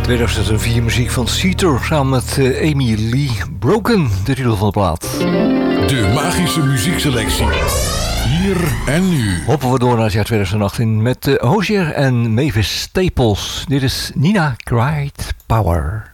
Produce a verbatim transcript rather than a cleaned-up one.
tweeduizend vier muziek van Seether samen met uh, Amy Lee. Broken, de titel van de plaat. De magische muziekselectie. Hier en nu. Hoppen we door naar het jaar tweeduizend achttien met uh, Hozier en Mavis Staples. Dit is Nina Cried Power.